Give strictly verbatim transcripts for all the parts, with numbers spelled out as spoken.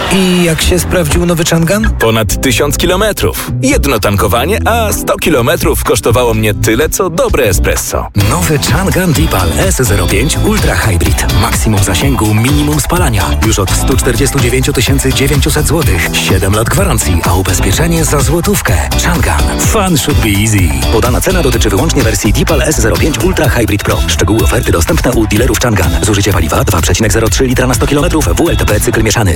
I jak się sprawdził nowy Changan? Ponad tysiąc kilometrów. Jedno tankowanie, a sto kilometrów kosztowało mnie tyle, co dobre espresso. Nowy Changan Deepal S zero pięć Ultra Hybrid. Maksimum zasięgu, minimum spalania. Już od sto czterdzieści dziewięć tysięcy dziewięćset złotych. siedem lat gwarancji, a ubezpieczenie za złotówkę. Changan. Fun should be easy. Podana cena dotyczy wyłącznie wersji Deepal S zero pięć Ultra Hybrid Pro. Szczegóły oferty dostępne u dealerów Changan. Zużycie paliwa dwa przecinek zero trzy litra na sto kilometrów. W L T P cykl mieszany.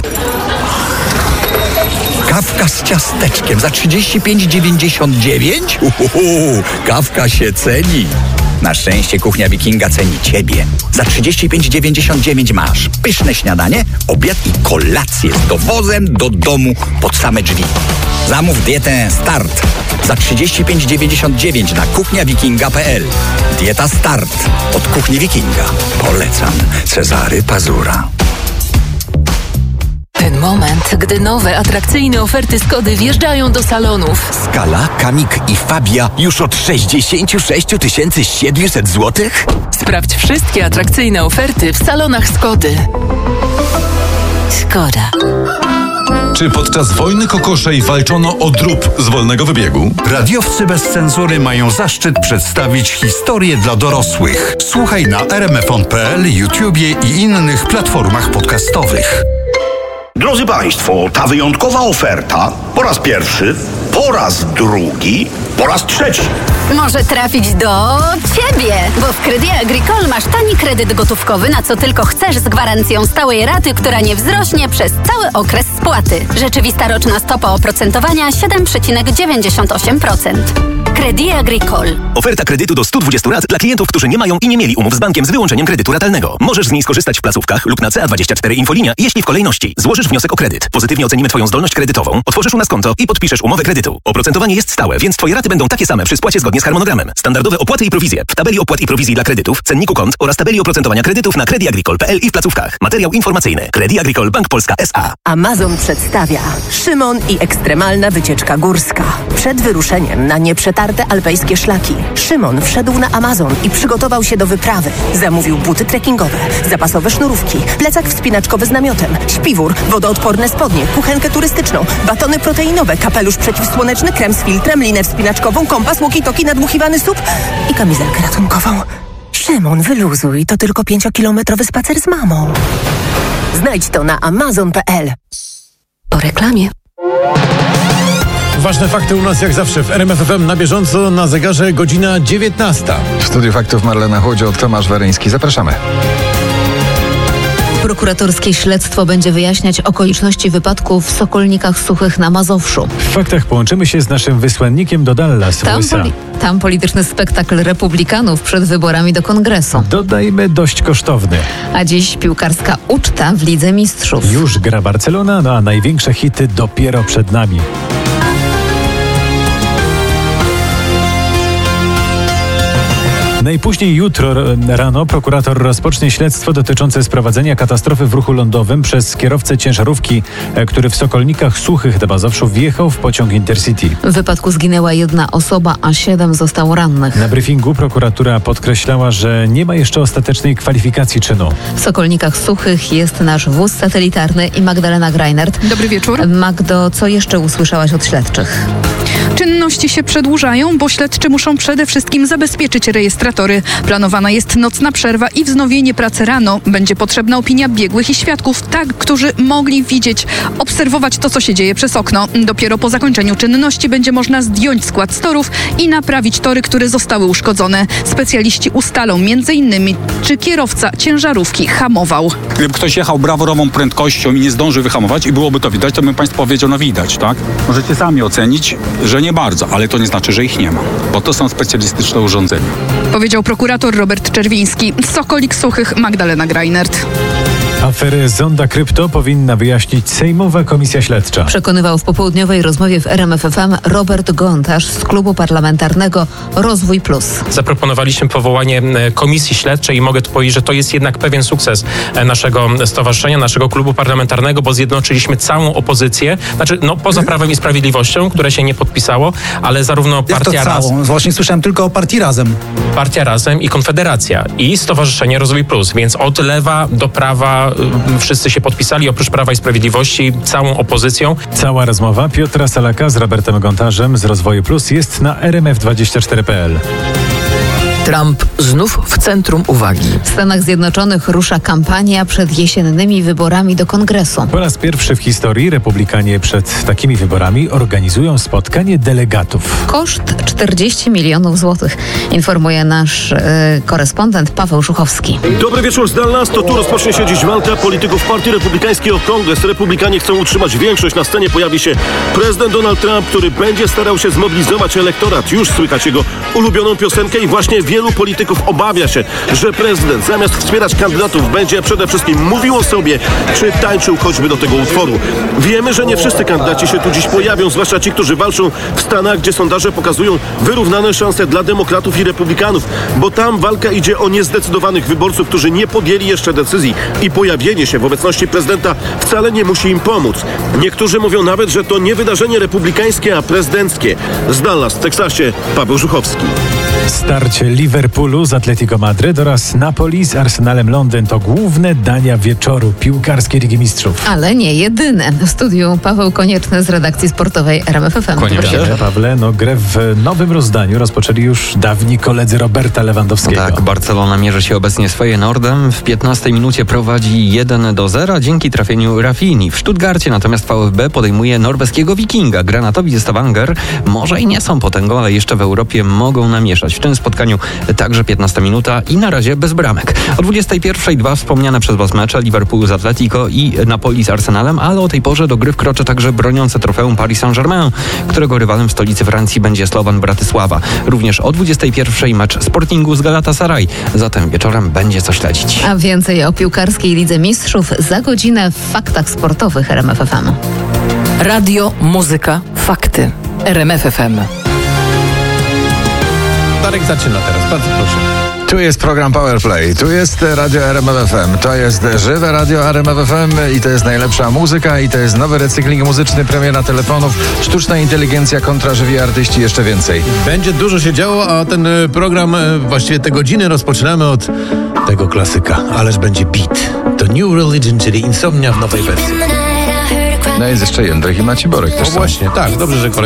Kawka z ciasteczkiem za trzydzieści pięć dziewięćdziesiąt dziewięć? Uhuhu, kawka się ceni. Na szczęście Kuchnia Wikinga ceni Ciebie. Za trzydzieści pięć dziewięćdziesiąt dziewięć masz pyszne śniadanie, obiad i kolację z dowozem do domu pod same drzwi. Zamów dietę Start za trzydzieści pięć dziewięćdziesiąt dziewięć na kuchnia wikinga kropka p l. Dieta Start od Kuchni Wikinga. Polecam. Cezary Pazura. Ten moment, gdy nowe, atrakcyjne oferty Skody wjeżdżają do salonów. Skala, Kamik i Fabia już od sześćdziesiąt sześć tysięcy siedemset złotych? Sprawdź wszystkie atrakcyjne oferty w salonach Skody. Skoda. Czy podczas wojny kokoszej walczono o drób z wolnego wybiegu? Radiowcy bez cenzury mają zaszczyt przedstawić historię dla dorosłych. Słuchaj na r m f on kropka p l, YouTubie i innych platformach podcastowych. Drodzy Państwo, ta wyjątkowa oferta po raz pierwszy, po raz drugi, po raz trzeci. Może trafić do Ciebie, bo w Crédit Agricole masz tani kredyt gotówkowy, na co tylko chcesz, z gwarancją stałej raty, która nie wzrośnie przez cały okres spłaty. Rzeczywista roczna stopa oprocentowania siedem przecinek dziewięćdziesiąt osiem procent. Crédit Agricole. Oferta kredytu do stu dwudziestu rat dla klientów, którzy nie mają i nie mieli umów z bankiem z wyłączeniem kredytu ratalnego. Możesz z niej skorzystać w placówkach lub na C A dwadzieścia cztery Infolinia, jeśli w kolejności złożysz wniosek o kredyt. Pozytywnie ocenimy Twoją zdolność kredytową, otworzysz u nas konto i podpiszesz umowę kredytu. Oprocentowanie jest stałe, więc Twoje raty będą takie same przy spłacie zgodnie z harmonogramem. Standardowe opłaty i prowizje w tabeli opłat i prowizji dla kredytów, cenniku kont oraz tabeli oprocentowania kredytów na Crédit Agricole kropka p l i w placówkach. Materiał informacyjny. Crédit Agricole Bank Polska S A. Amazon przedstawia Szymon i ekstremalna wycieczka górska. Przed wyruszeniem na nieprzetarte alpejskie szlaki Szymon wszedł na Amazon i przygotował się do wyprawy. Zamówił buty trekkingowe, zapasowe sznurówki, plecak wspinaczkowy z namiotem, śpiwór, wodoodporne spodnie, kuchenkę turystyczną, batony proteinowe, kapelusz przeciwsłoneczny, krem z filtrem, linę wspinaczkową, kompas, walkie-talkie, nadmuchiwany sup i kamizelkę ratunkową. Szymon, wyluzuj, to tylko pięciokilometrowy spacer z mamą. Znajdź to na amazon kropka p l. Po reklamie. Ważne fakty u nas jak zawsze w R M F F M na bieżąco, na zegarze godzina dziewiętnasta. W studiu faktów Marlena Chłodzio, Tomasz Waryński. Zapraszamy. Prokuratorskie śledztwo będzie wyjaśniać okoliczności wypadku w Sokolnikach Suchych na Mazowszu. W faktach połączymy się z naszym wysłannikiem do Dallas w Tam, U S A. poli- tam polityczny spektakl republikanów przed wyborami do kongresu. Dodajmy dość kosztowny. A dziś piłkarska uczta w Lidze Mistrzów. Już gra Barcelona, no a największe hity dopiero przed nami. Najpóźniej jutro rano prokurator rozpocznie śledztwo dotyczące sprowadzenia katastrofy w ruchu lądowym przez kierowcę ciężarówki, który w Sokolnikach Suchych na Mazowszu wjechał w pociąg Intercity. W wypadku zginęła jedna osoba, a siedem zostało rannych. Na briefingu prokuratura podkreślała, że nie ma jeszcze ostatecznej kwalifikacji czynu. W Sokolnikach Suchych jest nasz wóz satelitarny i Magdalena Greinert. Dobry wieczór. Magdo, co jeszcze usłyszałaś od śledczych? Czynności się przedłużają, bo śledczy muszą przede wszystkim zabezpieczyć rejestratory. Planowana jest nocna przerwa i wznowienie pracy rano. Będzie potrzebna opinia biegłych i świadków, tak, którzy mogli widzieć, obserwować to, co się dzieje przez okno. Dopiero po zakończeniu czynności będzie można zdjąć skład z torów i naprawić tory, które zostały uszkodzone. Specjaliści ustalą między innymi, czy kierowca ciężarówki hamował. Gdyby ktoś jechał brawurową prędkością i nie zdążył wyhamować i byłoby to widać, to bym Państwu powiedział, no widać, tak? Możecie sami ocenić, że nie bardzo, ale to nie znaczy, że ich nie ma, bo to są specjalistyczne urządzenia. Powiedział prokurator Robert Czerwiński. Z Sokolik Suchych Magdalena Greinert. Aferę Zonda Krypto powinna wyjaśnić Sejmowa Komisja Śledcza. Przekonywał w popołudniowej rozmowie w R M F F M Robert Gontarz z klubu parlamentarnego Rozwój Plus. Zaproponowaliśmy powołanie komisji śledczej i mogę tu powiedzieć, że to jest jednak pewien sukces naszego stowarzyszenia, naszego klubu parlamentarnego, bo zjednoczyliśmy całą opozycję, znaczy no poza Prawem i Sprawiedliwością, które się nie podpisało, ale zarówno Partia Razem. Właśnie słyszałem tylko o Partii Razem. Partia Razem i Konfederacja i Stowarzyszenie Rozwój Plus, więc od lewa do prawa y, wszyscy się podpisali, oprócz Prawa i Sprawiedliwości, całą opozycją. Cała rozmowa Piotra Salaka z Robertem Gontarzem z Rozwoju Plus jest na R M F dwadzieścia cztery kropka p l. Trump znów w centrum uwagi. W Stanach Zjednoczonych rusza kampania przed jesiennymi wyborami do Kongresu. Po raz pierwszy w historii republikanie przed takimi wyborami organizują spotkanie delegatów. Koszt czterdzieści milionów złotych, informuje nasz e, korespondent Paweł Żuchowski. Dobry wieczór z Dallas. To tu rozpocznie się dziś walka polityków Partii Republikańskiej o Kongres. Republikanie chcą utrzymać większość. Na scenie pojawi się prezydent Donald Trump, który będzie starał się zmobilizować elektorat. Już słychać jego ulubioną piosenkę i właśnie wielu polityków obawia się, że prezydent zamiast wspierać kandydatów będzie przede wszystkim mówił o sobie, czy tańczył choćby do tego utworu. Wiemy, że nie wszyscy kandydaci się tu dziś pojawią, zwłaszcza ci, którzy walczą w Stanach, gdzie sondaże pokazują wyrównane szanse dla demokratów i republikanów, bo tam walka idzie o niezdecydowanych wyborców, którzy nie podjęli jeszcze decyzji i pojawienie się w obecności prezydenta wcale nie musi im pomóc. Niektórzy mówią nawet, że to nie wydarzenie republikańskie, a prezydenckie. Z Dallas w Teksasie Paweł Żuchowski. Starcie Liverpoolu z Atletico Madryt oraz Napoli z Arsenalem Londyn to główne dania wieczoru piłkarskiej Ligi Mistrzów. Ale nie jedyne. W studiu Paweł Konieczny z redakcji sportowej R M F F M. Cześć, Pawle, no grę w nowym rozdaniu rozpoczęli już dawni koledzy Roberta Lewandowskiego. Tak, Barcelona mierzy się obecnie z Feyenoordem. W piętnastej minucie prowadzi jeden do zera dzięki trafieniu Rafini. W Stuttgarcie natomiast V F B podejmuje norweskiego Wikinga. Granatowi Stavanger może i nie są potęgą, ale jeszcze w Europie mogą namieszać. W tym spotkaniu także piętnasta minuta i na razie bez bramek. O dwudziestej pierwszej dwa wspomniane przez Was mecze Liverpoolu z Atletico i Napoli z Arsenalem, ale o tej porze do gry wkroczy także broniące trofeum Paris Saint-Germain, którego rywalem w stolicy Francji będzie Slovan Bratysława. Również o dwudziestej pierwszej mecz Sportingu z Galatasaray. Zatem wieczorem będzie co śledzić. A więcej o piłkarskiej Lidze Mistrzów za godzinę w Faktach Sportowych R M F F M. Radio, muzyka, fakty. R M F F M. Darek zaczyna teraz, bardzo proszę. Tu jest program Powerplay, tu jest Radio R M F F M, to jest żywe Radio R M F F M i to jest najlepsza muzyka i to jest nowy recykling muzyczny, premiera telefonów, sztuczna inteligencja kontra żywi artyści, jeszcze więcej. Będzie dużo się działo, a ten program, właściwie te godziny rozpoczynamy od tego klasyka, ależ będzie beat. To New Religion, czyli Insomnia w nowej wersji. No jest jeszcze Jędrek i Maciej Borek też No są. właśnie, tak, dobrze, że